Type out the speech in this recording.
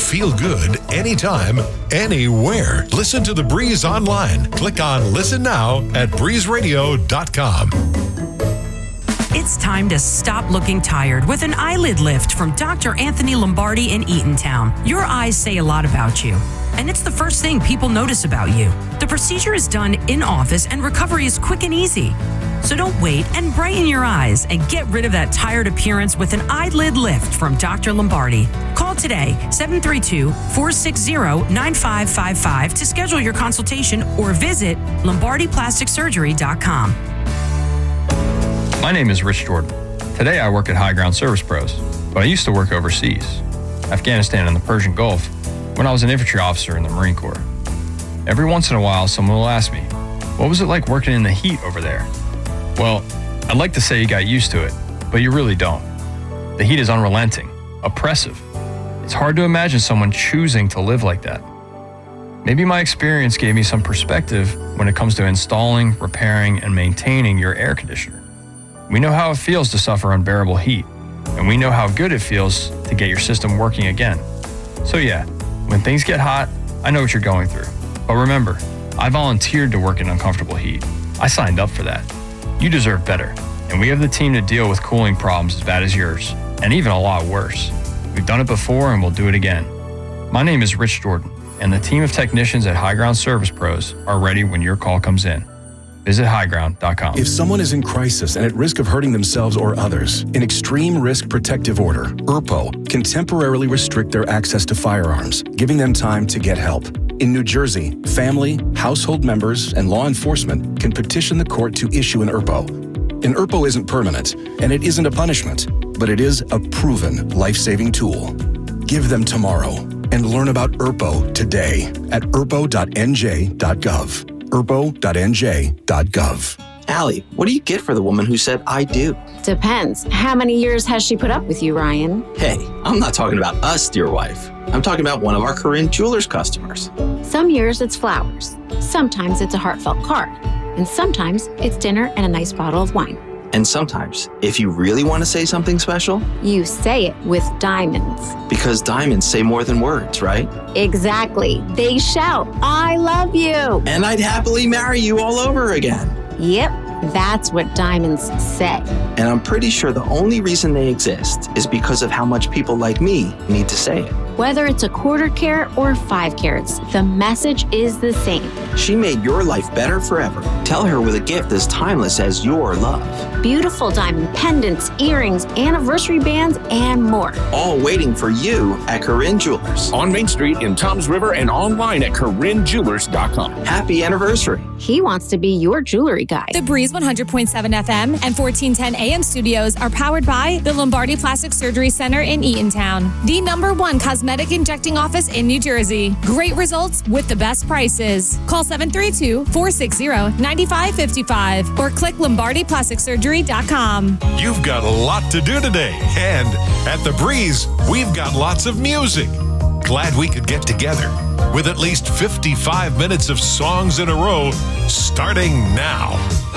feel good anytime, anywhere. Listen to The Breeze online. Click on Listen Now at breezeradio.com. It's time to stop looking tired with an eyelid lift from Dr. Anthony Lombardi in Eatontown. Your eyes say a lot about you, and it's the first thing people notice about you. The procedure is done in office and recovery is quick and easy. So don't wait and brighten your eyes and get rid of that tired appearance with an eyelid lift from Dr. Lombardi. Call today, 732-460-9555 to schedule your consultation or visit LombardiPlasticSurgery.com. My name is Rich Jordan. Today I work at High Ground Service Pros, but I used to work overseas, Afghanistan and the Persian Gulf, when I was an infantry officer in the Marine Corps. Every once in a while, someone will ask me, what was it like working in the heat over there? Well, I'd like to say you got used to it, but you really don't. The heat is unrelenting, oppressive. It's hard to imagine someone choosing to live like that. Maybe my experience gave me some perspective when it comes to installing, repairing, and maintaining your air conditioner. We know how it feels to suffer unbearable heat, and we know how good it feels to get your system working again. So yeah, when things get hot, I know what you're going through. But remember, I volunteered to work in uncomfortable heat. I signed up for that. You deserve better, and we have the team to deal with cooling problems as bad as yours, and even a lot worse. We've done it before and we'll do it again. My name is Rich Jordan, and the team of technicians at High Ground Service Pros are ready when your call comes in. Visit highground.com. If someone is in crisis and at risk of hurting themselves or others, an Extreme Risk Protective Order, ERPO, can temporarily restrict their access to firearms, giving them time to get help. In New Jersey, family, household members, and law enforcement can petition the court to issue an ERPO. An ERPO isn't permanent, and it isn't a punishment, but it is a proven life-saving tool. Give them tomorrow and learn about ERPO today at erpo.nj.gov. erpo.nj.gov. Allie, what do you get for the woman who said, I do? Depends. How many years has she put up with you, Ryan? Hey, I'm not talking about us, dear wife. I'm talking about one of our Corinne Jewelers customers. Some years it's flowers. Sometimes it's a heartfelt card. And sometimes it's dinner and a nice bottle of wine. And sometimes, if you really want to say something special, you say it with diamonds. Because diamonds say more than words, right? Exactly. They shout, I love you. And I'd happily marry you all over again. Yep, that's what diamonds say. And I'm pretty sure the only reason they exist is because of how much people like me need to say it. Whether it's a quarter carat or 5 carats, the message is the same. She made your life better forever. Tell her with a gift as timeless as your love. Beautiful diamond pendants, earrings, anniversary bands, and more. All waiting for you at Corinne Jewelers. On Main Street in Toms River and online at CorinneJewelers.com. Happy anniversary. He wants to be your jewelry guy. The Breeze 100.7 FM and 1410 AM studios are powered by the Lombardi Plastic Surgery Center in Eatontown, the #1 cosmetic injecting office in New Jersey. Great results with the best prices. Call 732-460-9555 or click LombardiPlasticSurgery.com. You've got a lot to do today, and at The Breeze, we've got lots of music. Glad we could get together with at least 55 minutes of songs in a row starting now.